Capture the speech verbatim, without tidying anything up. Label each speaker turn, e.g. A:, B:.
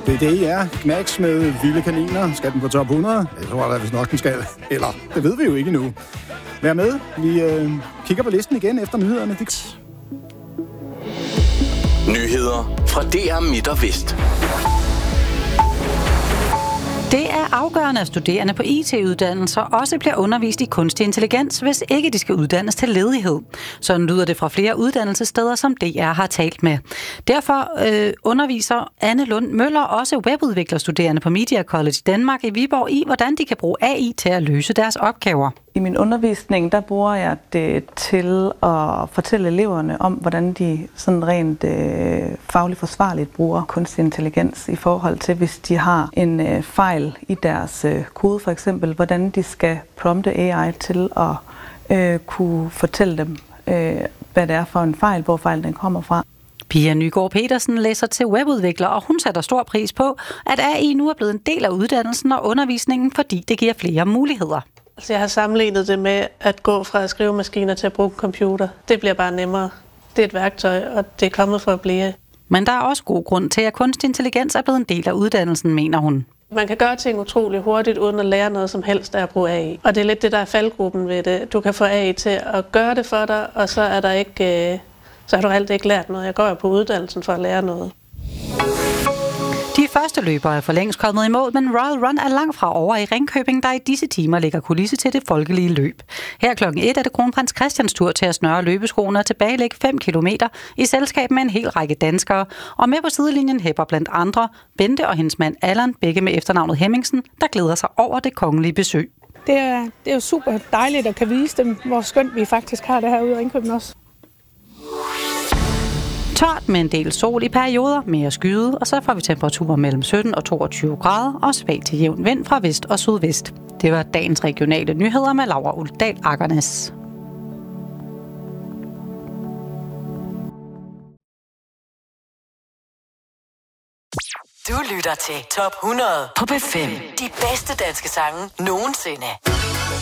A: Det er det, ja. Knacks med vilde kaniner. Skal den på top hundrede? Jeg tror da, hvis nok den skal. Eller, det ved vi jo ikke endnu. Vær med. Vi øh, kigger på listen igen efter nyhederne. Det...
B: Nyheder fra D R Midt og Vest.
C: Det er afgørende, at studerende på I T-uddannelser også bliver undervist i kunstig intelligens, hvis ikke de skal uddannes til ledighed. Sådan lyder det fra flere uddannelsessteder, som D R har talt med. Derfor øh, underviser Anne Lund Møller også webudviklerstuderende på Media College Danmark i Viborg i, hvordan de kan bruge A I til at løse deres opgaver.
D: I min undervisning, der bruger jeg det til at fortælle eleverne om, hvordan de sådan rent øh, fagligt forsvarligt bruger kunstig intelligens i forhold til, hvis de har en øh, fejl i deres øh, kode for eksempel, hvordan de skal prompte A I til at øh, kunne fortælle dem, øh, hvad det er for en fejl, hvor fejlen den kommer fra.
C: Pia Nygaard Petersen læser til webudvikler, og hun sætter stor pris på, at A I nu er blevet en del af uddannelsen og undervisningen, fordi det giver flere muligheder.
E: Altså, jeg har sammenlignet det med at gå fra skrivemaskiner til at bruge computer. Det bliver bare nemmere. Det er et værktøj, og det er kommet for at blive.
C: Men der er også god grund til, at kunstig intelligens er blevet en del af uddannelsen, mener hun.
E: Man kan gøre ting utrolig hurtigt, uden at lære noget som helst af at bruge A I. Og det er lidt det, der er faldgruppen ved det. Du kan få A I til at gøre det for dig, og så er der ikke, så har du alt ikke lært noget. Jeg går jo på uddannelsen for at lære noget.
C: De første løbere er for længst kommet i mål, men Royal Run er langt fra over i Ringkøbing, der i disse timer lægger kulisse til det folkelige løb. Her klokken et er det kronprins Christians tur til at snøre løbeskoene og tilbagelægge fem kilometer i selskab med en hel række danskere. Og med på sidelinjen hæpper blandt andre Bente og hendes mand Allan, begge med efternavnet Hemmingsen, der glæder sig over det kongelige besøg.
F: Det er, det er jo super dejligt at kan vise dem, hvor skønt vi faktisk har det herude i Ringkøbing også.
C: Tørt med en del sol i perioder, mere skyet, og så får vi temperaturer mellem sytten og toogtyve grader og svag til jævn vind fra vest og sydvest. Det var dagens regionale nyheder med Laura Uldal Akernes.
G: Du lytter til Top hundrede på B fem. De bedste danske sange nogensinde.